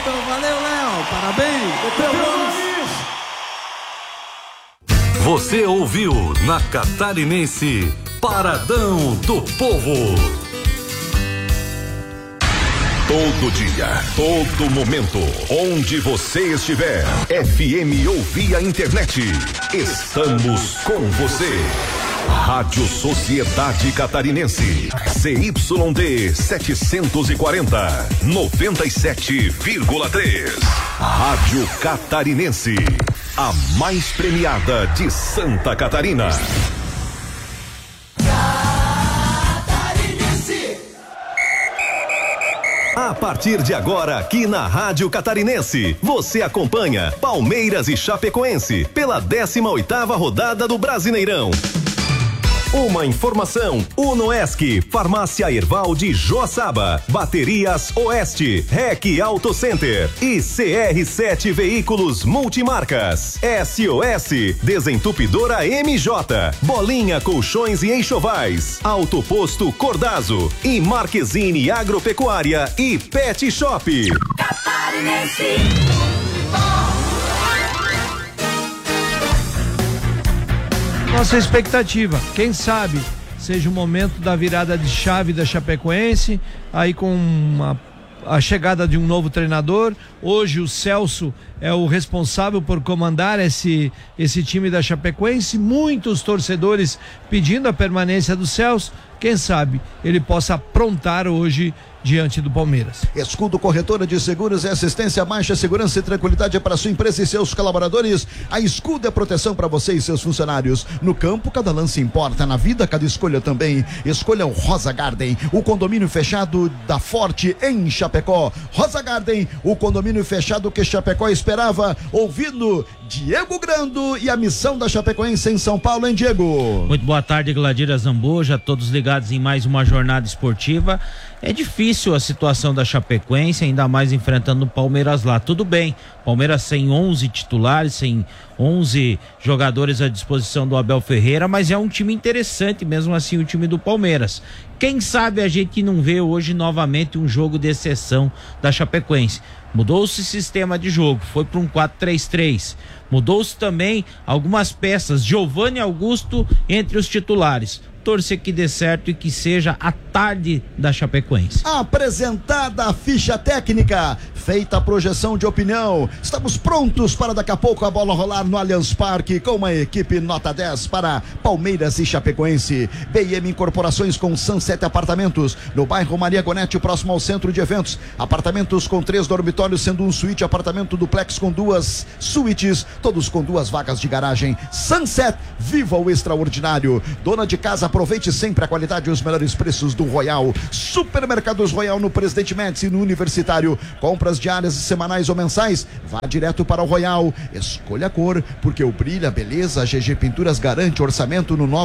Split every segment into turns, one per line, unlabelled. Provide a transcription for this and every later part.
Valeu, Léo. Parabéns.
Você ouviu na Catarinense Paradão do Povo. Todo dia, todo momento, onde você estiver, FM ou via internet, estamos com você. Rádio Sociedade Catarinense, CYD 740, 97,3. Rádio Catarinense, a mais premiada de Santa Catarina. A partir de agora, aqui na Rádio Catarinense, você acompanha Palmeiras e Chapecoense pela 18ª rodada do Brasileirão. Uma informação: Unoesc, Farmácia Erval de Joaçaba, Baterias Oeste, REC Auto Center e CR7 Veículos Multimarcas, SOS, Desentupidora MJ, Bolinha Colchões e Enxovais, Autoposto Cordazo e Marquezine Agropecuária e Pet Shop. Catarinense.
Nossa expectativa, quem sabe seja o momento da virada de chave da Chapecoense, aí com a chegada de um novo treinador. Hoje o Celso é o responsável por comandar esse time da Chapecoense, muitos torcedores pedindo a permanência do Celso. Quem sabe ele possa aprontar hoje diante do Palmeiras.
Escudo Corretora de Seguros e Assistência, baixa segurança e tranquilidade para sua empresa e seus colaboradores. A Escudo é proteção para você e seus funcionários. No campo, cada lance importa, na vida, cada escolha também. Escolha o Rosa Garden, o condomínio fechado da Forte em Chapecó. Rosa Garden, o condomínio fechado que Chapecó esperava. Ouvindo Diego Grando e a missão da Chapecoense em São Paulo, hein, Diego?
Muito boa tarde, Gladira Zambuja, todos ligados em mais uma jornada esportiva. É difícil a situação da Chapecoense, ainda mais enfrentando o Palmeiras lá. Tudo bem, Palmeiras sem 11 titulares, sem 11 jogadores à disposição do Abel Ferreira, mas é um time interessante, mesmo assim, o time do Palmeiras. Quem sabe a gente não vê hoje novamente um jogo de exceção da Chapecoense. Mudou-se o sistema de jogo, foi para um 4-3-3. Mudou-se também algumas peças, Giovani Augusto entre os titulares. Torcer que dê certo e que seja a tarde da Chapecoense.
Apresentada a ficha técnica, feita a projeção de opinião, estamos prontos para daqui a pouco a bola rolar no Allianz Parque com uma equipe nota 10 para Palmeiras e Chapecoense. BM Incorporações com Sunset Apartamentos, no bairro Maria Gonetti, próximo ao centro de eventos. Apartamentos com 3 dormitórios, sendo um suíte, apartamento duplex com 2 suítes, todos com 2 vagas de garagem. Sunset, viva o extraordinário. Dona de casa, aproveite sempre a qualidade e os melhores preços do Royal. Supermercados Royal no Presidente Médici e no Universitário. Compras diárias, semanais ou mensais, vá direto para o Royal. Escolha a cor, porque o brilho, a beleza, a GG Pinturas garante orçamento no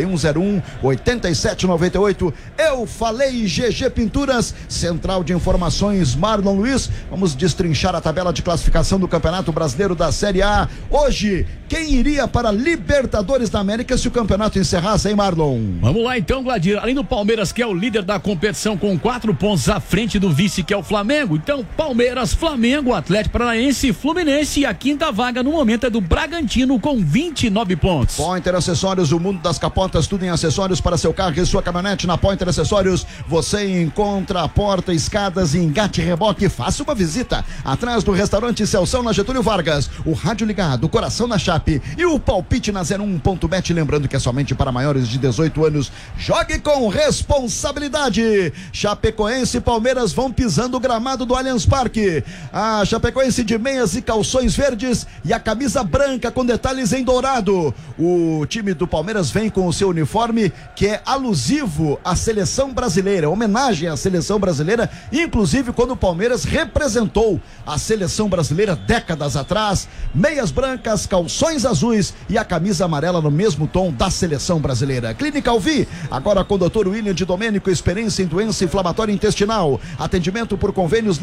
99101-8798. Eu falei GG Pinturas. Central de Informações, Marlon Luiz. Vamos destrinchar a tabela de classificação do Campeonato Brasileiro da Série A. Hoje, quem iria para Libertadores da América se o campeonato encerrasse, hein, Marlon?
Vamos lá então, Gladir. Além do Palmeiras, que é o líder da competição com 4 pontos à frente do vice, que é o Flamengo, então Palmeiras, Flamengo, Atlético Paranaense, Fluminense, e a 5ª vaga no momento é do Bragantino com 29 pontos.
Pointer Acessórios, o mundo das capotas, tudo em acessórios para seu carro e sua caminhonete. Na Pointer Acessórios você encontra porta, escadas e engate reboque. Faça uma visita atrás do restaurante Celção na Getúlio Vargas. O rádio ligado, o coração na Chape e o palpite na 01.bet, lembrando que é somente para maiores de 18 anos. Jogue com responsabilidade. Chapecoense e Palmeiras vão pisando o gramado do Allianz Parque. A Chapecoense de meias e calções verdes e a camisa branca com detalhes em dourado. O time do Palmeiras vem com o seu uniforme que é alusivo à seleção brasileira, homenagem à seleção brasileira, inclusive quando o Palmeiras representou a seleção brasileira décadas atrás. Meias brancas, calções azuis e a camisa amarela no mesmo tom da seleção brasileira. Clínica Alvi, agora com o Dr. William de Domênico, experiência em doença inflamatória intestinal. Atendimento por convênios, liga no 30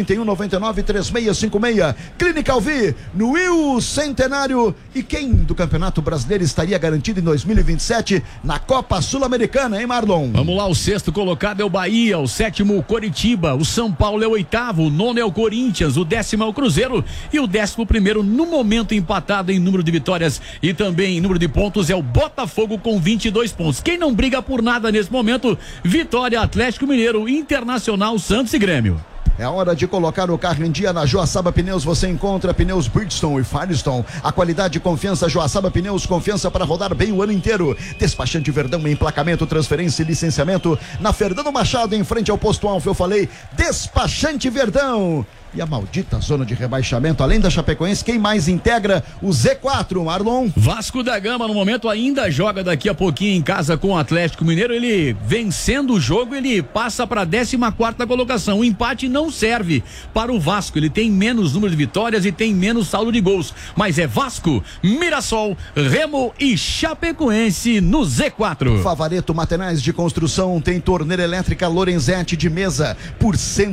3199-3656. Clínica Alvi, no Will Centenário. E quem do Campeonato Brasileiro estaria garantido em 2027 na Copa Sul-Americana, hein, Marlon?
Vamos lá, o sexto colocado é o Bahia, o sétimo o Coritiba, o São Paulo é o oitavo, o nono é o Corinthians, o 10º é o Cruzeiro e o 11º no momento empatado em número de vitórias e também em número de pontos é o Botafogo com 22 pontos. Quem não briga por nada nesse momento, Vitória, Atlético Mineiro, Internacional, Santos e Grêmio.
É hora de colocar o carro em dia na Joaçaba Pneus. Você encontra pneus Bridgestone e Firestone. A qualidade e confiança Joaçaba Pneus, confiança para rodar bem o ano inteiro. Despachante Verdão, emplacamento, transferência e licenciamento. Na Fernando Machado, em frente ao posto Alfa, eu falei Despachante Verdão. E a maldita zona de rebaixamento, além da Chapecoense, quem mais integra o Z4, Marlon?
Vasco da Gama no momento ainda joga daqui a pouquinho em casa com o Atlético Mineiro. Ele vencendo o jogo, ele passa para a 14ª colocação. O empate não serve para o Vasco, ele tem menos número de vitórias e tem menos saldo de gols, mas é Vasco, Mirassol, Remo e Chapecoense no Z4.
Favareto Materiais de Construção tem torneira elétrica Lorenzetti de mesa por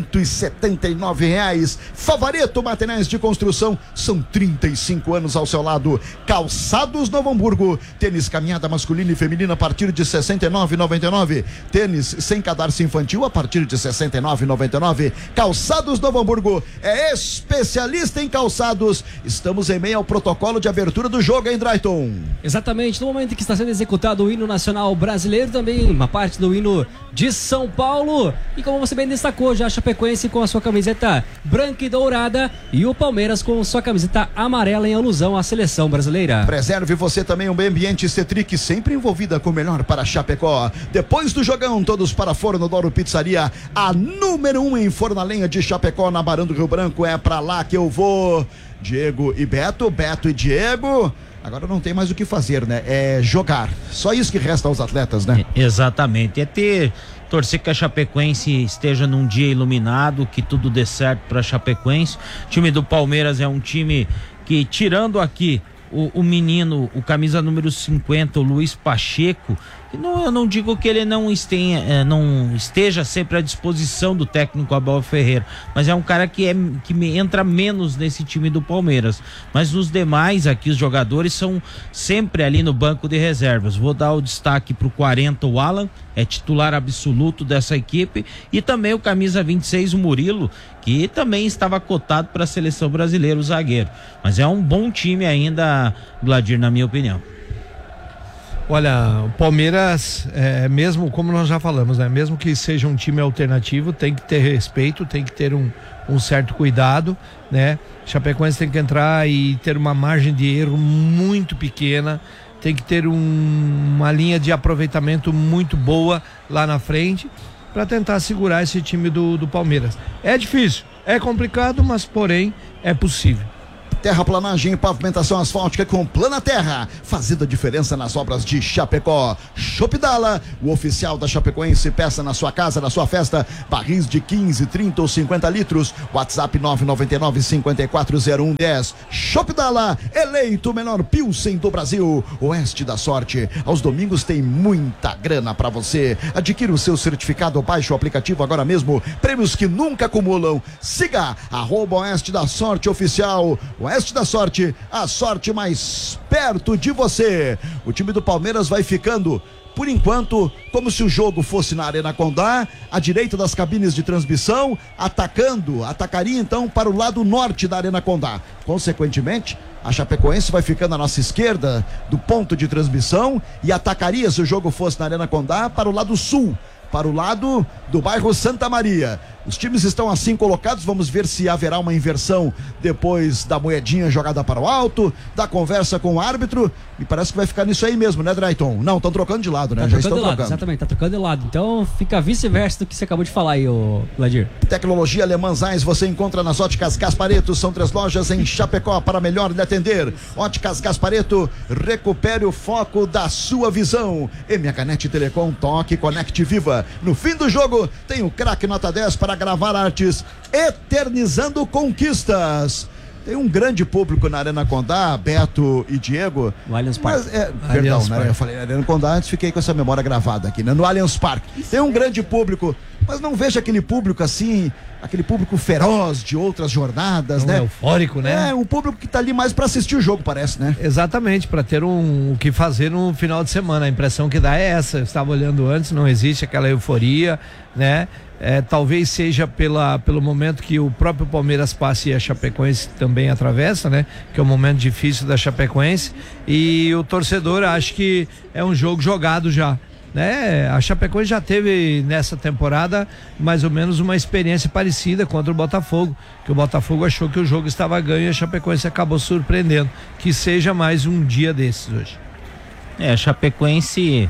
R$179. Favareto Materiais de Construção, são 35 anos ao seu lado. Calçados Novo Hamburgo, tênis caminhada masculina e feminina a partir de R$ 69,99. Tênis sem cadarço infantil a partir de R$ 69,99. Calçados Novo Hamburgo é especialista em calçados. Estamos em meio ao protocolo de abertura do jogo, hein, Drayton?
Exatamente, no momento em que está sendo executado o hino nacional brasileiro, também uma parte do hino de São Paulo. E como você bem destacou, já a Chapecoense com a sua camiseta branca e dourada e o Palmeiras com sua camiseta amarela em alusão à seleção brasileira.
Preserve você também um bem ambiente Cetric, sempre envolvida com o melhor para Chapecó. Depois do jogão, todos para Forno Douro Pizzaria, a número 1 em forno a lenha de Chapecó, na Barão do Rio Branco. É pra lá que eu vou. Diego e Beto, Beto e Diego. Agora não tem mais o que fazer, né? É jogar. Só isso que resta aos atletas, né?
Exatamente. É torcer que a Chapecoense esteja num dia iluminado, que tudo dê certo para a Chapecoense. O time do Palmeiras é um time que, tirando aqui o menino, o camisa número 50, o Luiz Pacheco, eu não digo que ele não esteja sempre à disposição do técnico Abel Ferreira, mas é um cara que entra menos nesse time do Palmeiras. Mas os demais aqui, os jogadores, são sempre ali no banco de reservas. Vou dar o destaque pro 40, o Alan, é titular absoluto dessa equipe, e também o camisa 26, o Murilo, que também estava cotado para a seleção brasileira, o zagueiro. Mas é um bom time ainda, Gladir, na minha opinião.
Olha, o Palmeiras, mesmo como nós já falamos, né? Mesmo que seja um time alternativo, tem que ter respeito, tem que ter um certo cuidado, né? Chapecoense tem que entrar e ter uma margem de erro muito pequena, tem que ter uma linha de aproveitamento muito boa lá na frente para tentar segurar esse time do Palmeiras. É difícil, é complicado, mas porém é possível.
Terraplanagem e pavimentação asfáltica com Plana Terra, fazendo a diferença nas obras de Chapecó. Shopdala, o oficial da Chapecoense, peça na sua casa, na sua festa, barris de 15, 30 ou 50 litros, WhatsApp 999-540110. Shopdala, eleito o menor Pilsen do Brasil, Oeste da Sorte. Aos domingos tem muita grana pra você. Adquira o seu certificado, baixe o aplicativo agora mesmo, prêmios que nunca acumulam. Siga @Oeste da Sorte Oficial. Oeste da Sorte, a sorte mais perto de você. O time do Palmeiras vai ficando, por enquanto, como se o jogo fosse na Arena Condá, à direita das cabines de transmissão, atacaria então para o lado norte da Arena Condá. Consequentemente, a Chapecoense vai ficando à nossa esquerda do ponto de transmissão e atacaria, se o jogo fosse na Arena Condá, para o lado sul, para o lado do bairro Santa Maria. Os times estão assim colocados, vamos ver se haverá uma inversão depois da moedinha jogada para o alto, da conversa com o árbitro. Me parece que vai ficar nisso aí mesmo, né, Drayton? Não, estão trocando de lado, né?
Tá,
já estão trocando.
Exatamente, tá trocando de lado. Então fica vice-versa do que você acabou de falar aí, ô Gladir.
Tecnologia Alemã Zais você encontra nas Óticas Gasparetto. São 3 lojas em Chapecó para melhor lhe atender. Óticas Gasparetto, recupere o foco da sua visão. MHNet Telecom, toque, conecte, viva. No fim do jogo, tem o craque nota 10 para gravar artes, eternizando conquistas. Tem um grande público na Arena Condá, Beto e Diego.
No Allianz Parque.
Perdão, né? Eu falei Arena Condá, antes fiquei com essa memória gravada aqui, né? No Allianz Parque. Tem um grande público mas não vejo aquele público assim, aquele público feroz de outras jornadas, né?
Eufórico, né?
Um público que tá ali mais pra assistir o jogo, parece, né?
Exatamente, para ter o que fazer no final de semana. A impressão que dá é essa. Eu estava olhando antes, não existe aquela euforia, né? Talvez seja pelo momento que o próprio Palmeiras passa e a Chapecoense também atravessa, né? Que é um momento difícil da Chapecoense, e o torcedor acha que é um jogo jogado já, né? A Chapecoense já teve nessa temporada mais ou menos uma experiência parecida contra o Botafogo, que o Botafogo achou que o jogo estava ganho e a Chapecoense acabou surpreendendo. Que seja mais um dia desses hoje.
A Chapecoense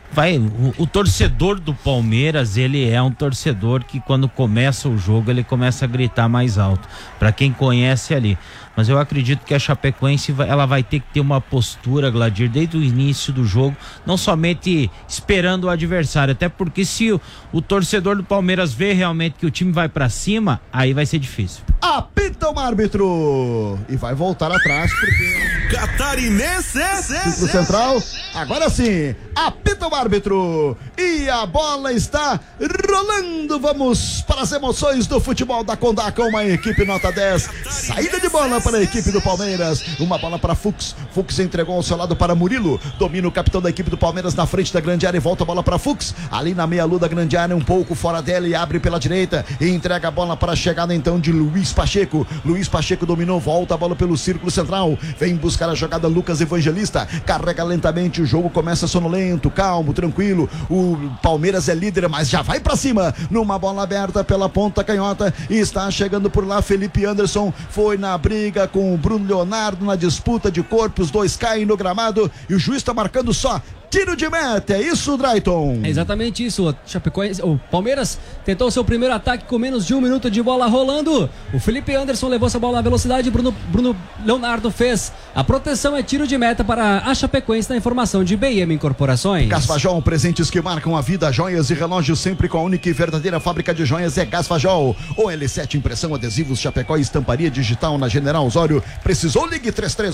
o torcedor do Palmeiras, ele é um torcedor que quando começa o jogo ele começa a gritar mais alto, para quem conhece ali. Mas eu acredito que a Chapecoense ela vai ter que ter uma postura, Gladir, desde o início do jogo, não somente esperando o adversário, até porque se o torcedor do Palmeiras vê realmente que o time vai para cima, aí vai ser difícil.
Apita o árbitro e vai voltar atrás porque
Catarinense
Círculo Central, agora sim, apita o árbitro e a bola está rolando. Vamos para as emoções do futebol da Condá com uma equipe nota 10. Saída de bola para a equipe do Palmeiras, uma bola para Fux entregou ao seu lado para Murilo, domina o capitão da equipe do Palmeiras na frente da grande área e volta a bola para Fux, ali na meia-lua da grande área, um pouco fora dela, e abre pela direita e entrega a bola para a chegada então de Luiz Pacheco dominou, volta a bola pelo círculo central, vem buscar a jogada Lucas Evangelista, carrega lentamente, o jogo começa sonolento, calmo, tranquilo, o Palmeiras é líder, mas já vai para cima, numa bola aberta pela ponta canhota, e está chegando por lá Felipe Anderson, foi na briga com o Bruno Leonardo na disputa de corpo, os dois caem no gramado e o juiz está marcando só tiro de meta, é isso, Drayton?
É exatamente isso, o Palmeiras tentou seu primeiro ataque com menos de 1 minuto de bola rolando, o Felipe Anderson levou essa bola na velocidade, Bruno Leonardo fez a proteção, é tiro de meta para a Chapecoense na informação de BM Incorporações.
Gasfajol, presentes que marcam a vida, joias e relógios sempre com a única e verdadeira fábrica de joias é Gasfajol. OL7 impressão, adesivos, Chapecó e estamparia digital na General Osório. Precisou? Ligue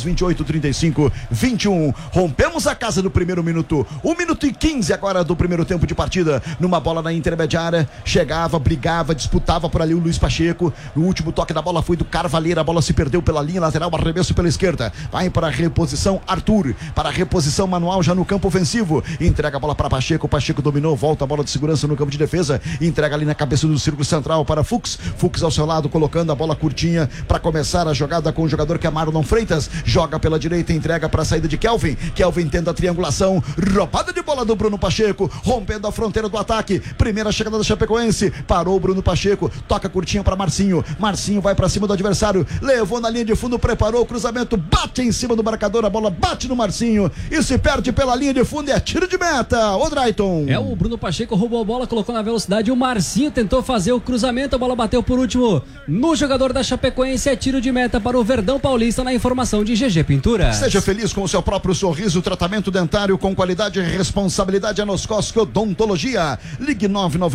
3328-3521. Rompemos a casa do primeiro minuto. 1 minuto e 15 agora do primeiro tempo de partida, numa bola na intermediária, chegava, brigava, disputava por ali o Luiz Pacheco, no último toque da bola foi do Carvalheiro, a bola se perdeu pela linha lateral, arremesso pela esquerda, vai para a reposição Arthur, para a reposição manual já no campo ofensivo, entrega a bola para Pacheco dominou, volta a bola de segurança no campo de defesa, entrega ali na cabeça do círculo central para Fux ao seu lado, colocando a bola curtinha para começar a jogada com o jogador que é Marlon Freitas, joga pela direita, entrega para a saída de Kelvin tenta a triangulação, roubada de bola do Bruno Pacheco, rompendo a fronteira do ataque, primeira chegada da Chapecoense, parou o Bruno Pacheco, toca curtinha para Marcinho vai para cima do adversário, levou na linha de fundo, preparou o cruzamento, bate em cima do marcador, a bola bate no Marcinho e se perde pela linha de fundo, é tiro de meta, o Drayton.
O Bruno Pacheco roubou a bola, colocou na velocidade, o Marcinho tentou fazer o cruzamento, a bola bateu por último no jogador da Chapecoense, é tiro de meta para o Verdão Paulista na informação de GG Pintura.
Seja feliz com o seu próprio sorriso, tratamento dentário com qualidade e responsabilidade, a Noscosco Odontologia. Ligue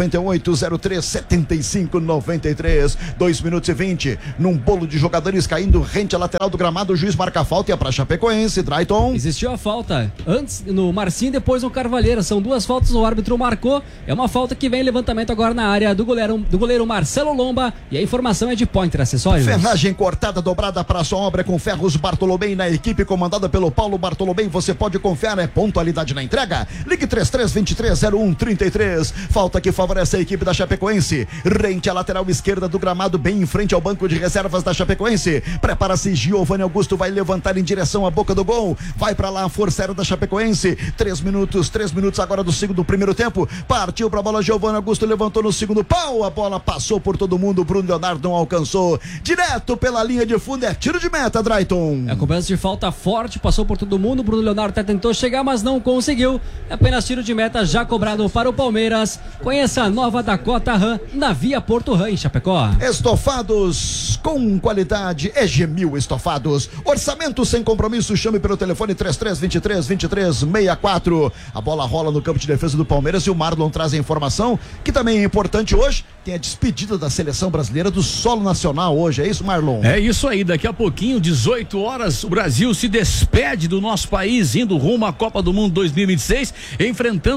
998-03-7593. 2 minutos e 20. Num bolo de jogadores caindo rente à lateral do gramado, o juiz marca a falta e é para Chapecoense. Drayton.
Existiu a falta antes no Marcinho, depois no Carvalheiro. São duas faltas, o árbitro marcou. É uma falta que vem levantamento agora na área do goleiro Marcelo Lomba. E a informação é de Pointer Acessórios.
Ferragem cortada, dobrada para a sua obra com ferros Bartolomei, na equipe comandada pelo Paulo Bartolomei. Você pode confiar, é pontualidade na entrega. Ligue 33230133. Falta que favorece a equipe da Chapecoense. Rente à lateral esquerda do gramado, bem em frente ao banco de reservas da Chapecoense. Prepara-se, Giovanni Augusto vai levantar em direção à boca do gol. Vai para lá a força aérea da Chapecoense. 3 minutos agora do primeiro tempo. Partiu para a bola, Giovanni Augusto levantou no segundo pau. A bola passou por todo mundo. Bruno Leonardo não alcançou. Direto pela linha de fundo, é tiro de meta, Drayton.
A cobrança de falta forte, passou por todo mundo. Bruno Leonardo até tentou chegar, mas não conseguiu. É apenas tiro de meta já cobrado para o Palmeiras. Conheça a nova Dakota Ram na Via Porto Ram, em Chapecó.
Estofados com qualidade, Egemil Estofados. Orçamento sem compromisso, chame pelo telefone 3323-2364. A bola rola no campo de defesa do Palmeiras e o Marlon traz a informação que também é importante hoje. Tem a despedida da seleção brasileira do solo nacional hoje, é isso, Marlon?
É isso aí, daqui a pouquinho, 18 horas, o Brasil se despede do nosso país, indo rumo à Copa do Mundo 2026, enfrentando o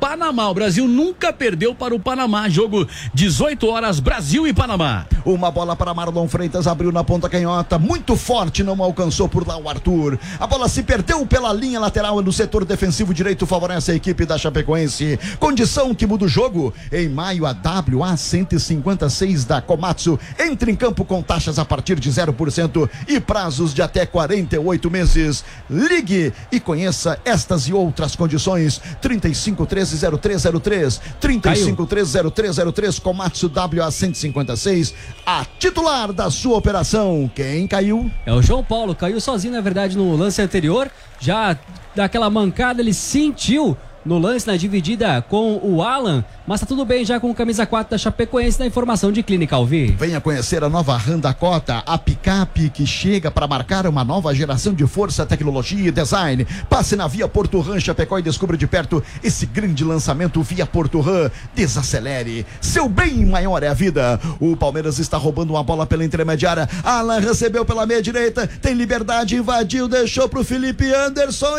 Panamá. O Brasil nunca perdeu para o Panamá. Jogo 18 horas, Brasil e Panamá.
Uma bola para Marlon Freitas, abriu na ponta canhota, muito forte, não alcançou por lá o Arthur. A bola se perdeu pela linha lateral no setor defensivo direito, favorece a equipe da Chapecoense. Condição que muda o jogo. Em maio, a WA 156 da Komatsu entra em campo com taxas a partir de 0% e prazos de até 48 meses. Ligue e conheça estas e outras condições. 3513-0303, 3513-0303, Komatsu WA 156, a titular da sua operação. Quem caiu?
É o João Paulo, caiu sozinho, na verdade, no lance anterior. Já daquela mancada, ele sentiu no lance, na dividida com o Alan, mas tá tudo bem já com o camisa 4 da Chapecoense na informação de clínica, Alvi.
Venha conhecer a nova Honda Cota, a picape que chega para marcar uma nova geração de força, tecnologia e design. Passe na Via Porto Ram Chapecó e descubra de perto esse grande lançamento Via Porto Ram. Desacelere, seu bem maior é a vida. O Palmeiras está roubando uma bola pela intermediária. Alan recebeu pela meia direita, tem liberdade, invadiu, deixou pro Felipe Anderson.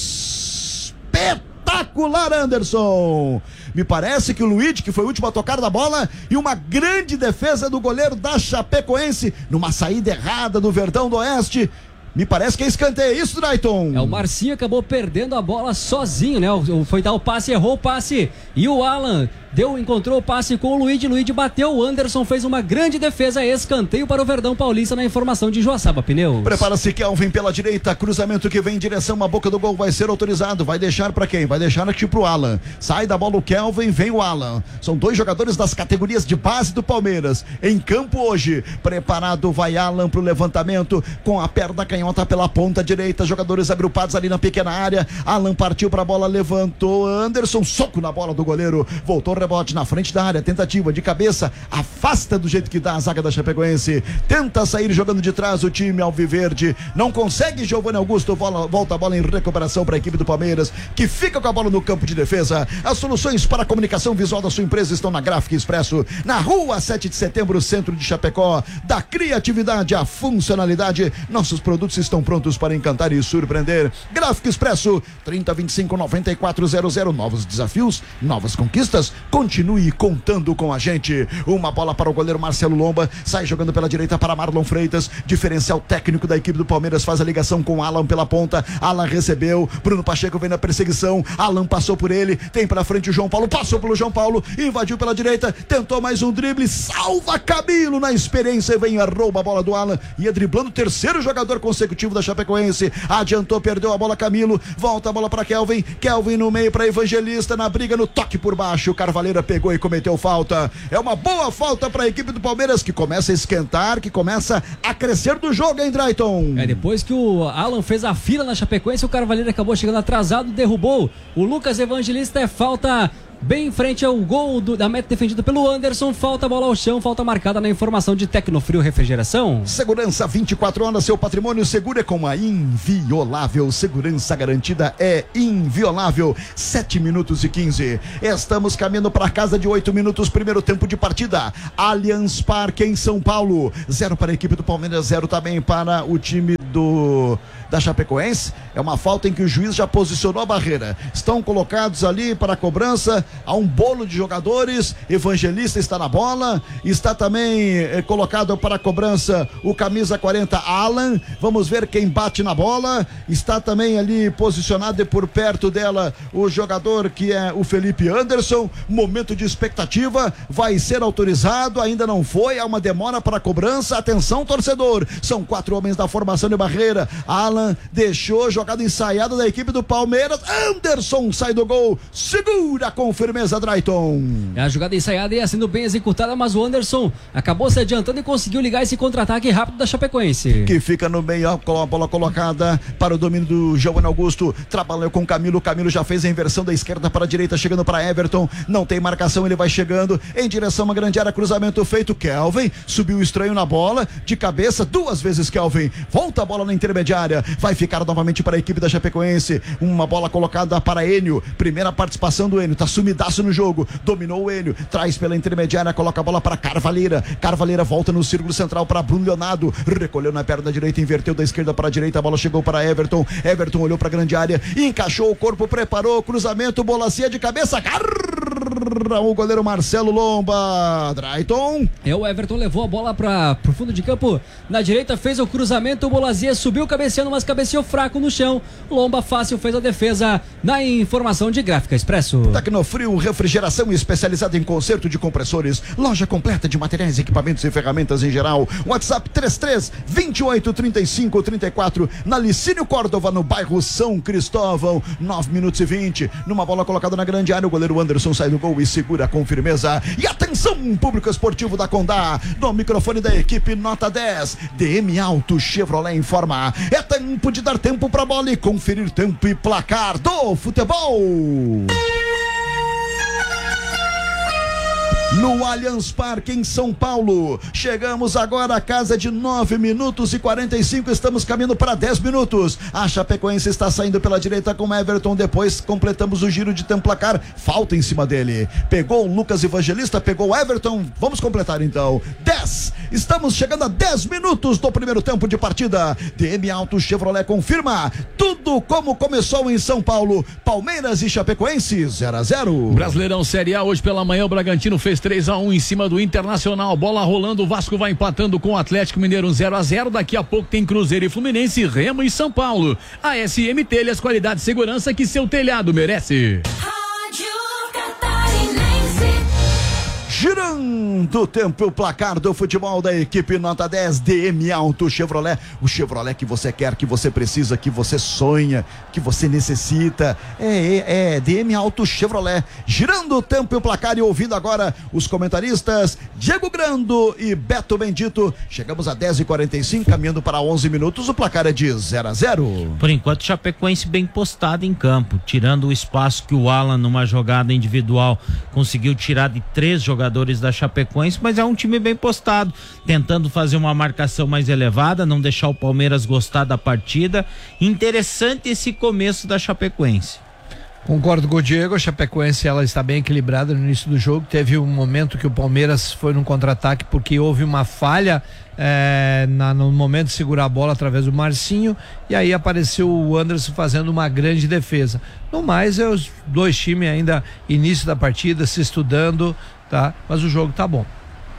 Espetacular, Anderson. Me parece que o Luigi, que foi o último a tocar da bola, e uma grande defesa do goleiro da Chapecoense, numa saída errada do Verdão do Oeste. Me parece que é escanteio, isso, Drayton?
O Marcinho acabou perdendo a bola sozinho, né? Foi dar o passe, errou o passe, e o Alan encontrou o passe com o Luigi bateu, o Anderson fez uma grande defesa, escanteio para o Verdão Paulista na informação de Joaçaba Pneus.
Prepara-se Kelvin pela direita, cruzamento que vem em direção à boca do gol, vai ser autorizado, vai deixar para quem? Vai deixar aqui pro Alan. Sai da bola o Kelvin, vem o Alan. São dois jogadores das categorias de base do Palmeiras em campo hoje. Preparado, vai Alan pro levantamento com a perna canhota pela ponta direita, jogadores agrupados ali na pequena área. Alan partiu pra bola, levantou, Anderson, soco na bola do goleiro, voltou rebote na frente da área, tentativa de cabeça, afasta do jeito que dá a zaga da Chapecoense, tenta sair jogando de trás o time alviverde, não consegue. Giovanni Augusto volta a bola em recuperação para a equipe do Palmeiras, que fica com a bola no campo de defesa. As soluções para a comunicação visual da sua empresa estão na Gráfica Expresso, na rua 7 de setembro, centro de Chapecó. Da criatividade à funcionalidade, nossos produtos estão prontos para encantar e surpreender. Gráfica Expresso, 3025-9400, novos desafios, novas conquistas. Continue contando com a gente. Uma bola para o goleiro Marcelo Lomba, sai jogando pela direita para Marlon Freitas, diferencial técnico da equipe do Palmeiras, faz a ligação com Alan pela ponta. Alan recebeu, Bruno Pacheco vem na perseguição, Alan passou por ele, tem pra frente o João Paulo, passou pelo João Paulo, invadiu pela direita, tentou mais um drible, salva Camilo na experiência, vem a rouba a bola do Alan, ia driblando o terceiro jogador consecutivo da Chapecoense, adiantou, perdeu a bola Camilo, volta a bola para Kelvin no meio para Evangelista, na briga, no toque por baixo, o Carvalheira pegou e cometeu falta. É uma boa falta para a equipe do Palmeiras, que começa a esquentar, que começa a crescer do jogo, hein, Drayton?
Depois que o Alan fez a fila na Chapecoense, o Carvalheiro acabou chegando atrasado, derrubou o Lucas Evangelista, é falta bem em frente ao gol da meta defendida pelo Anderson, falta bola ao chão, falta marcada na informação de Tecnofrio Refrigeração.
Segurança 24 horas, seu patrimônio seguro é com a Inviolável, segurança garantida é inviolável. 7 minutos e 15, estamos caminhando para casa de 8 minutos, primeiro tempo de partida, Allianz Parque em São Paulo, 0 para a equipe do Palmeiras, 0 também para o time da Chapecoense. É uma falta em que o juiz já posicionou a barreira, estão colocados ali para a cobrança. Há um bolo de jogadores, Evangelista está na bola, está também colocado para a cobrança o camisa 40 Alan, vamos ver quem bate na bola, está também ali posicionado e por perto dela o jogador que é o Felipe Anderson, momento de expectativa, vai ser autorizado, ainda não foi, há uma demora para a cobrança, atenção torcedor, são 4 homens da formação de barreira, Alan deixou, jogada ensaiada da equipe do Palmeiras, Anderson sai do gol, segura com firmeza, Drayton.
A jogada ensaiada ia sendo bem executada, mas o Anderson acabou se adiantando e conseguiu ligar esse contra-ataque rápido da Chapecoense. Que
fica no meio, com a bola colocada para o domínio do Giovanni Augusto, trabalhou com Camilo já fez a inversão da esquerda para a direita, chegando para Everton, não tem marcação, ele vai chegando em direção a uma grande área, cruzamento feito, Kelvin, subiu estranho na bola, de cabeça, 2 vezes Kelvin, volta a bola na intermediária, vai ficar novamente para a equipe da Chapecoense. Uma bola colocada para Enio, primeira participação do Enio, tá sumidaço no jogo, dominou o Enio, traz pela intermediária, coloca a bola para Carvalheira volta no círculo central para Bruno Leonardo, recolheu na perna direita, inverteu da esquerda para a direita, a bola chegou para Everton olhou para a grande área, encaixou o corpo, preparou, cruzamento, bolacia de cabeça, o goleiro Marcelo Lomba. Drayton.
O Everton levou a bola pro fundo de campo na direita, fez o cruzamento, o Bolazia subiu cabeceando, mas cabeceou fraco no chão. Lomba fácil fez a defesa. Na informação de Gráfica Expresso.
Tecnofrio, refrigeração especializada em conserto de compressores, loja completa de materiais, equipamentos e ferramentas em geral. WhatsApp 33-28-35-34, na Licínio Córdova, no bairro São Cristóvão. 9 minutos e 20, numa bola colocada na grande área, o goleiro Anderson sai do gol e segura com firmeza. E atenção, público esportivo da Condá, no microfone da equipe nota 10, DM Auto Chevrolet informa: é tempo de dar tempo pra bola e conferir tempo e placar do futebol. No Allianz Parque, em São Paulo. Chegamos agora à casa de 9 minutos e 45, estamos caminhando para 10 minutos. A Chapecoense está saindo pela direita com Everton, depois completamos o giro de tempo placar, falta em cima dele. Pegou o Lucas Evangelista, pegou o Everton, vamos completar então. 10, estamos chegando a 10 minutos do primeiro tempo de partida. DM Auto Chevrolet confirma tudo como começou em São Paulo. Palmeiras e Chapecoense 0-0.
Brasileirão Série A, hoje pela manhã o Bragantino fez 3-1 em cima do Internacional, bola rolando, o Vasco vai empatando com o Atlético Mineiro 0-0, daqui a pouco tem Cruzeiro e Fluminense, Remo e São Paulo. A SM Telhas, qualidade e segurança que seu telhado merece.
Girando o tempo, o placar do futebol da equipe nota 10, DM Auto Chevrolet, o Chevrolet que você quer, que você precisa, que você sonha, que você necessita, DM Auto Chevrolet. Girando o tempo e o placar, e ouvindo agora os comentaristas Diego Grando e Beto Bendito. Chegamos a 10h45, caminhando para 11 minutos, o placar é de 0-0.
Por enquanto, Chapecoense bem postado em campo, tirando o espaço que o Alan, numa jogada individual, conseguiu tirar de 3 jogadores da Chapecoense, mas é um time bem postado, tentando fazer uma marcação mais elevada, não deixar o Palmeiras gostar da partida. Interessante esse começo da Chapecoense.
Concordo com o Diego, a Chapecoense ela está bem equilibrada no início do jogo. Teve um momento que o Palmeiras foi num contra-ataque porque houve uma falha no momento de segurar a bola através do Marcinho, e aí apareceu o Anderson fazendo uma grande defesa. No mais, os dois times ainda início da partida, se estudando, tá? Mas o jogo tá bom.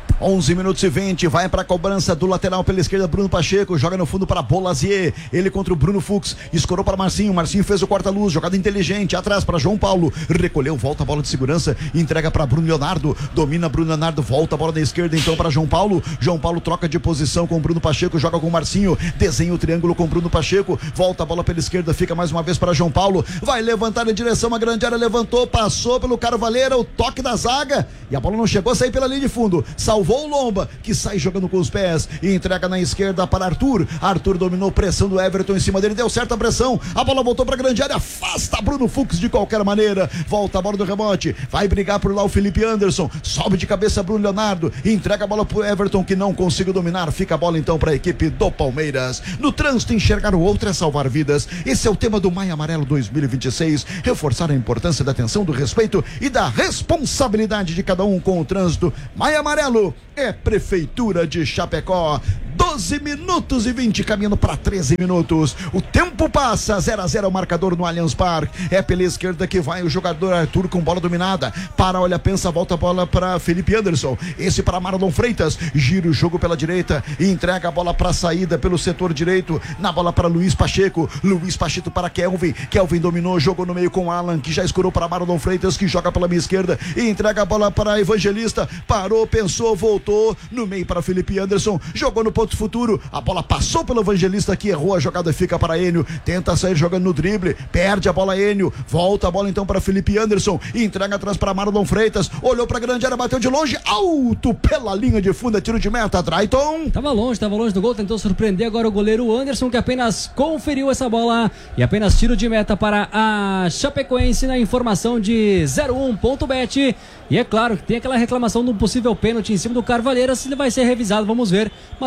11 minutos e 20, vai para a cobrança do lateral pela esquerda, Bruno Pacheco, joga no fundo para Bolazier, ele contra o Bruno Fux, escorou para Marcinho fez o corta-luz, jogada inteligente, atrás para João Paulo, recolheu, volta a bola de segurança, entrega para Bruno Leonardo, domina Bruno Leonardo, volta a bola da esquerda então para João Paulo troca de posição com Bruno Pacheco, joga com Marcinho, desenha o triângulo com Bruno Pacheco, volta a bola pela esquerda, fica mais uma vez para João Paulo, vai levantar em direção à grande área, levantou, passou pelo Carvalheira, o toque da zaga, e a bola não chegou a sair pela linha de fundo, salvou o Lomba, que sai jogando com os pés e entrega na esquerda para Arthur dominou, pressão do Everton em cima dele, deu certa pressão, a bola voltou para a grande área, afasta Bruno Fux de qualquer maneira, volta a bola do rebote, vai brigar por lá o Felipe Anderson, sobe de cabeça Bruno Leonardo, entrega a bola pro Everton que não conseguiu dominar, fica a bola então para a equipe do Palmeiras. No trânsito, enxergar o outro é salvar vidas, esse é o tema do Maio Amarelo 2026, reforçar a importância da atenção, do respeito e da responsabilidade de cada um com o trânsito. Maio Amarelo é Prefeitura de Chapecó. 12 minutos e 20, caminhando para 13 minutos. O tempo passa, 0-0 o marcador no Allianz Parque. É pela esquerda que vai o jogador Arthur com bola dominada. Olha, pensa, volta a bola para Felipe Anderson. Esse para Marlon Freitas. Gira o jogo pela direita e entrega a bola para a saída pelo setor direito. Na bola para Luiz Pacheco. Luiz Pacheco para Kelvin. Kelvin dominou, jogou no meio com Alan, que já escorou para Marlon Freitas, que joga pela minha esquerda e entrega a bola para Evangelista. Parou, pensou, voltou no meio para Felipe Anderson. Jogou no ponto futuro, a bola passou pelo Evangelista que errou a jogada, fica para Enio, tenta sair jogando no drible, perde a bola Enio, volta a bola então para Felipe Anderson, entrega atrás para Marlon Freitas, olhou para a grande área, bateu de longe, alto pela linha de fundo, é tiro de meta, Drayton.
Tava longe do gol, tentou surpreender agora o goleiro Anderson, que apenas conferiu essa bola e apenas tiro de meta para a Chapecoense na informação de 01.bet. E é claro que tem aquela reclamação de um possível pênalti em cima do Carvalheira, se ele vai ser revisado, vamos ver, mas por enquanto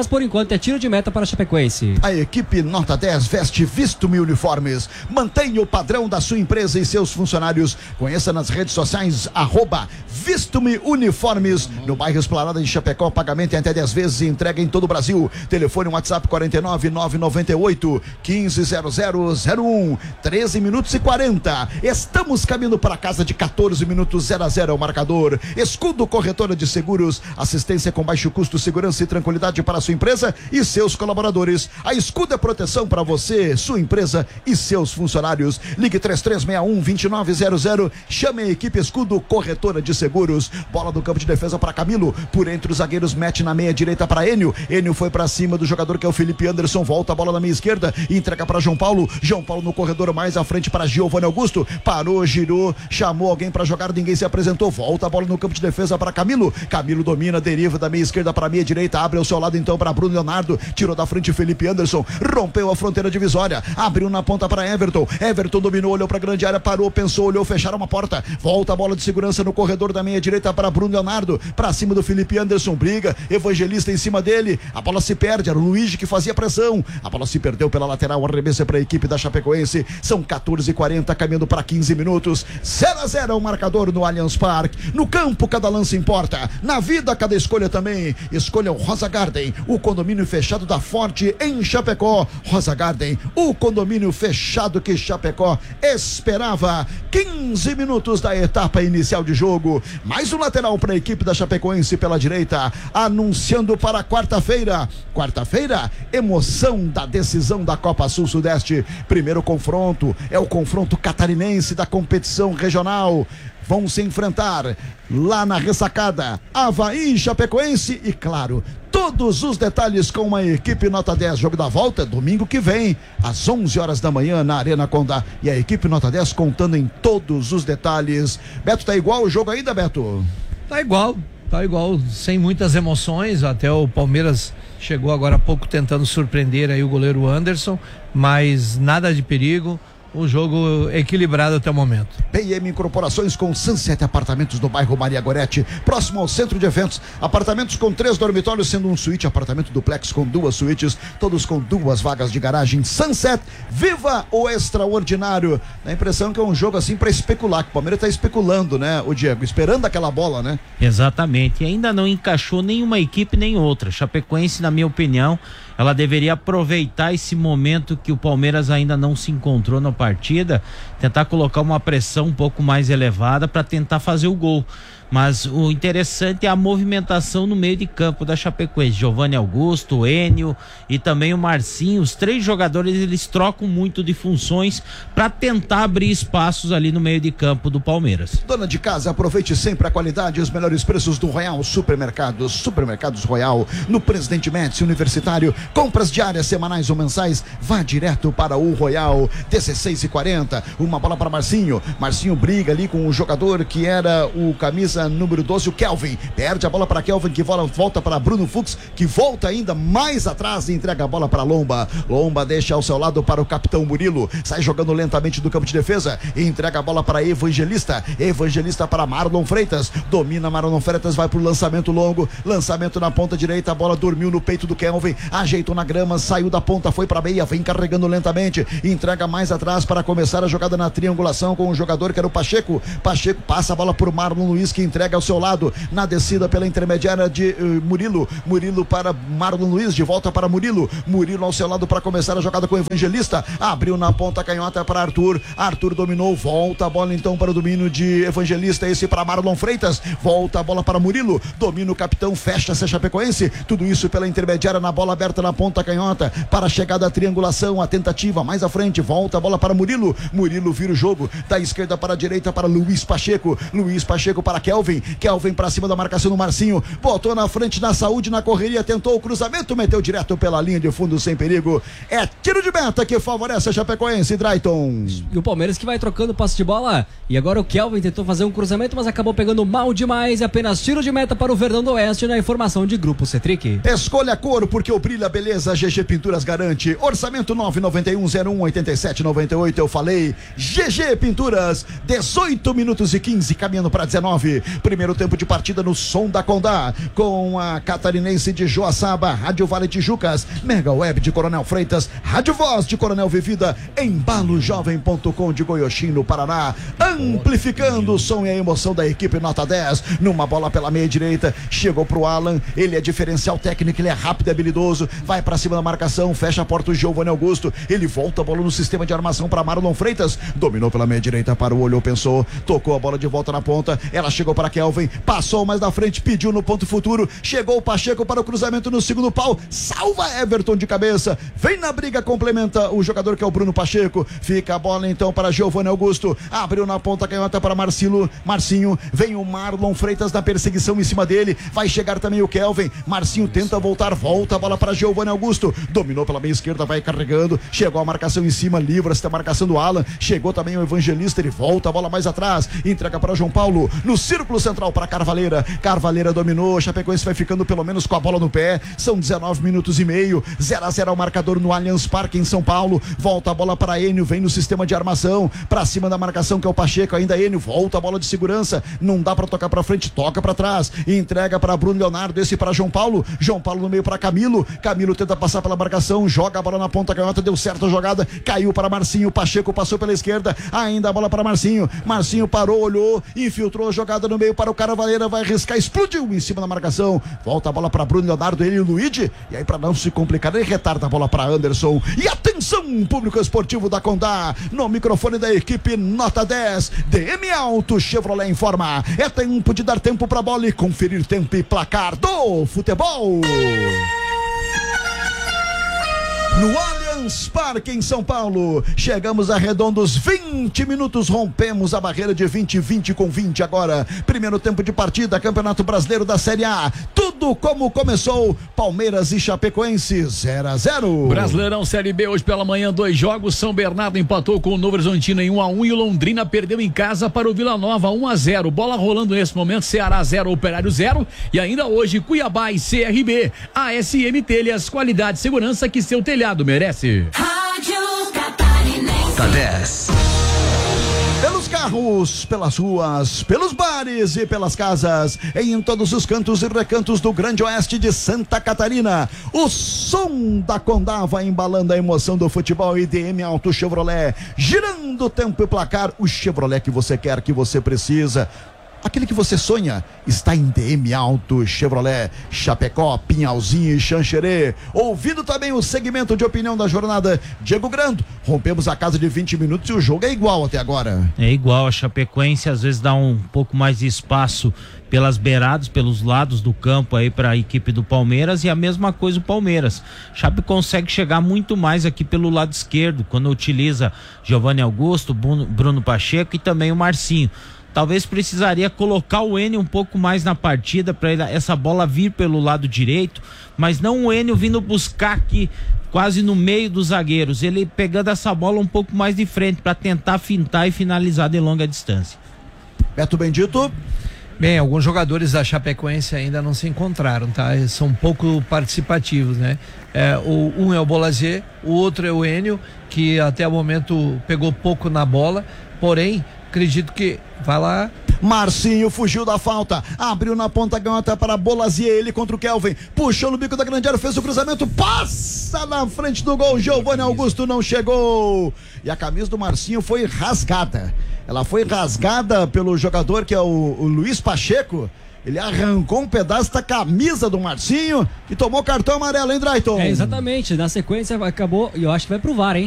enquanto é tiro de meta para a Chapecoense.
A equipe Nota 10 veste Visto-me Uniformes. Mantenha o padrão da sua empresa e seus funcionários. Conheça nas redes sociais @Visto-me Uniformes. No bairro Esplanada de Chapecó, pagamento em até 10 vezes e entrega em todo o Brasil. Telefone WhatsApp 49 998 150001. 13 minutos e 40. Estamos caminhando para casa de 14 minutos, 0-0 o marcador. Escudo Corretora de Seguros, assistência com baixo custo, segurança e tranquilidade para a sua empresa e seus colaboradores. A Escudo é proteção para você, sua empresa e seus funcionários. Ligue 3361-2900. Chame a equipe Escudo Corretora de Seguros. Bola do campo de defesa para Camilo. Por entre os zagueiros, mete na meia direita para Enio. Enio foi para cima do jogador que é o Felipe Anderson. Volta a bola na meia esquerda. Entrega para João Paulo. João Paulo no corredor mais à frente para Giovanni Augusto. Parou, girou, chamou alguém para jogar. Ninguém se apresentou. Volta a bola no campo de defesa para Camilo. Camilo domina, deriva da meia esquerda para a meia direita. Abre ao seu lado então para Bruno Leonardo. Tirou da frente Felipe Anderson. Rompeu a fronteira divisória. Abriu na ponta para Everton. Everton dominou, olhou para a grande área, parou, pensou, olhou, fecharam uma porta. Volta a bola de segurança no corredor da meia direita para Bruno Leonardo. Para cima do Felipe Anderson. Briga. Evangelista em cima dele. A bola se perde. Era o Luigi que fazia pressão. A bola se perdeu pela lateral. Arremesso para a equipe da Chapecoense. São 14h40, caminhando para 15 minutos. 0-0 o marcador no Allianz Parque. No campo, cada lance importa. Na vida, cada escolha também. Escolha o Rosa Garden, o condomínio fechado da Forte em Chapecó. Rosa Garden, o condomínio fechado que Chapecó esperava. 15 minutos da etapa inicial de jogo. Mais um lateral para a equipe da Chapecoense pela direita. Anunciando para quarta-feira. Quarta-feira, emoção da decisão da Copa Sul-Sudeste. Primeiro confronto, é o confronto catarinense da competição regional. Vão se enfrentar lá na ressacada Avaí e Chapecoense e, claro, todos os detalhes com uma equipe Nota 10. Jogo da volta, domingo que vem, às 11 horas da manhã na Arena Condá. E a equipe Nota 10 contando em todos os detalhes. Beto, tá igual o jogo ainda, Beto?
Tá igual, sem muitas emoções. Até o Palmeiras chegou agora há pouco tentando surpreender aí o goleiro Anderson, mas nada de perigo. Um jogo equilibrado até o momento.
PM Incorporações com Sunset Apartamentos no bairro Maria Goretti, próximo ao centro de eventos. Apartamentos com 3 dormitórios, sendo um suíte, apartamento duplex com 2 suítes, todos com 2 vagas de garagem. Sunset, viva o extraordinário. Dá a impressão que é um jogo assim para especular, que o Palmeiras tá especulando, né, o Diego? Esperando aquela bola, né?
Exatamente, e ainda não encaixou nenhuma equipe nem outra. Chapecoense, na minha opinião, ela deveria aproveitar esse momento que o Palmeiras ainda não se encontrou na partida, tentar colocar uma pressão um pouco mais elevada para tentar fazer o gol. Mas o interessante é a movimentação no meio de campo da Chapecoense. Giovanni Augusto, Enio e também o Marcinho. Os 3 jogadores, eles trocam muito de funções para tentar abrir espaços ali no meio de campo do Palmeiras.
Dona de casa, aproveite sempre a qualidade e os melhores preços do Royal Supermercados. Supermercados Royal, no Presidente Médici Universitário. Compras diárias, semanais ou mensais, vá direto para o Royal. 16h40, uma bola para Marcinho. Marcinho briga ali com o jogador que era o camisa número 12, o Kelvin. Perde a bola para Kelvin, que volta para Bruno Fux, que volta ainda mais atrás e entrega a bola para Lomba. Lomba deixa ao seu lado para o capitão Murilo. Sai jogando lentamente do campo de defesa e entrega a bola para Evangelista. Evangelista para Marlon Freitas. Domina Marlon Freitas, vai pro lançamento longo. Lançamento na ponta direita, a bola dormiu no peito do Kelvin. Ajeitou na grama, saiu da ponta, foi para meia, vem carregando lentamente. Entrega mais atrás para começar a jogada na triangulação com o jogador que era o Pacheco. Pacheco passa a bola por Marlon Luiz, que entrega ao seu lado na descida pela intermediária de Murilo. Murilo para Marlon Luiz, de volta para Murilo. Murilo ao seu lado para começar a jogada com o Evangelista. Abriu na ponta canhota para Arthur. Arthur dominou, volta a bola então para o domínio de Evangelista, esse para Marlon Freitas. Volta a bola para Murilo. Domina o capitão, fecha-se a Chapecoense. Tudo isso pela intermediária, na bola aberta na ponta canhota para a chegada à triangulação, a tentativa mais à frente. Volta a bola para Murilo. Murilo vira o jogo da esquerda para a direita para Luiz Pacheco. Luiz Pacheco para Kelvin. Kelvin para cima da marcação do Marcinho. Botou na frente, na saúde, na correria, tentou o cruzamento, meteu direto pela linha de fundo sem perigo. É tiro de meta que favorece a Chapecoense, Drayton.
E o Palmeiras que vai trocando passe de bola. E agora o Kelvin tentou fazer um cruzamento, mas acabou pegando mal demais. Apenas tiro de meta para o Verdão do Oeste na informação de Grupo Cetric.
Escolha a cor, porque o brilho, a beleza, GG Pinturas garante. Orçamento 991018798. Eu falei GG Pinturas. 18 minutos e 15, caminhando para 19. Primeiro tempo de partida no som da Condá, com a Catarinense de Joaçaba, Rádio Vale Tijucas, Mega Web de Coronel Freitas, Rádio Voz de Coronel Vivida, EmbaloJovem.com de Goiôxim, no Paraná, amplificando o som e a emoção da equipe nota 10, numa bola pela meia direita, chegou pro Alan, ele é diferencial técnico, ele é rápido e habilidoso, vai pra cima da marcação, fecha a porta o Giovanni Augusto, ele volta a bola no sistema de armação para Marlon Freitas, dominou pela meia direita, parou, olhou, pensou, tocou a bola de volta na ponta, ela chegou para Kelvin, passou mais na frente, pediu no ponto futuro, chegou o Pacheco para o cruzamento no segundo pau, salva Everton de cabeça, vem na briga, complementa o jogador que é o Bruno Pacheco, fica a bola então para Giovanni Augusto, abriu na ponta canhota para Marcinho, vem o Marlon Freitas na perseguição em cima dele, vai chegar também o Kelvin, Marcinho tenta voltar, volta a bola para Giovanni Augusto, dominou pela meia esquerda, vai carregando, chegou a marcação em cima, livra-se da marcação do Alan, chegou também o Evangelista, ele volta a bola mais atrás, entrega para João Paulo, no círculo central para Carvalheira dominou, Chapecoense vai ficando pelo menos com a bola no pé, são 19 minutos e meio, 0-0 o marcador no Allianz Parque em São Paulo, volta a bola para Enio, vem no sistema de armação, para cima da marcação que é o Pacheco, ainda Enio, volta a bola de segurança, não dá para tocar para frente, toca para trás, entrega para Bruno Leonardo, esse para João Paulo no meio para Camilo tenta passar pela marcação, joga a bola na ponta canhota, deu certo a jogada, caiu para Marcinho, Pacheco passou pela esquerda, ainda a bola para Marcinho parou, olhou, infiltrou a jogada no meio para o Carvalheira, vai riscar, explodiu em cima da marcação, volta a bola para Bruno Leonardo, ele e o Luigi, e aí para não se complicar, ele retarda a bola para Anderson, e atenção, público esportivo da Condá, no microfone da equipe nota 10, DM Auto Chevrolet informa, é tempo de dar tempo para a bola e conferir tempo e placar do futebol. No Allianz Parque em São Paulo, chegamos a redondos 20 minutos, rompemos a barreira de 20 com 20 agora, primeiro tempo de partida, Campeonato Brasileiro da Série A, tudo como começou, Palmeiras e Chapecoense 0-0.
Brasileirão Série B hoje pela manhã, 2 jogos, São Bernardo empatou com o Novo Horizontino em 1-1 e o Londrina perdeu em casa para o Vila Nova 1-0, bola rolando nesse momento, Ceará 0, Operário 0 e ainda hoje Cuiabá e CRB, ASM Telhas, qualidade e segurança que seu telhado merece.
Rádio Catarinense.
Nota 10.
Pelos carros, pelas ruas, pelos bares e pelas casas, em todos os cantos e recantos do Grande Oeste de Santa Catarina, o som da Condá vai embalando a emoção do futebol e DM Auto Chevrolet, girando o tempo e placar, o Chevrolet que você quer, que você precisa. Aquele que você sonha está em DM Auto Chevrolet, Chapecó, Pinhalzinho e Xanxerê. Ouvindo também o segmento de opinião da jornada, Diego Grando. Rompemos a casa de 20 minutos e o jogo é igual até agora.
É igual, a Chapecoense às vezes dá um pouco mais de espaço pelas beiradas, pelos lados do campo aí para a equipe do Palmeiras e a mesma coisa o Palmeiras. Chape consegue chegar muito mais aqui pelo lado esquerdo, quando utiliza Giovanni Augusto, Bruno Pacheco e também o Marcinho. Talvez precisaria colocar o Enio um pouco mais na partida para essa bola vir pelo lado direito, mas não o Enio vindo buscar aqui quase no meio dos zagueiros, ele pegando essa bola um pouco mais de frente para tentar fintar e finalizar de longa distância.
Beto Bendito.
Bem, alguns jogadores da Chapecoense ainda não se encontraram, tá? Eles são pouco participativos, né? Um é o Bolazier, o outro é o Enio, que até o momento pegou pouco na bola, porém, acredito que vai lá.
Marcinho fugiu da falta, abriu na ponta canhota para Bolazier, ele contra o Kelvin, puxou no bico da grande área, fez o cruzamento, passa na frente do gol, Giovanni Augusto não chegou, e a camisa do Marcinho foi rasgada, ela foi rasgada pelo jogador que é o Luiz Pacheco. Ele arrancou um pedaço da camisa do Marcinho e tomou cartão amarelo, hein, Drayton?
Exatamente, na sequência acabou, e eu acho que vai pro VAR, hein?